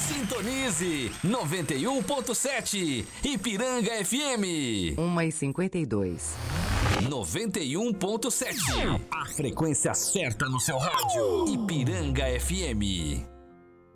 Sintonize 91.7 Ipiranga FM. 1h52. 91.7. A frequência certa no seu rádio. Ipiranga FM.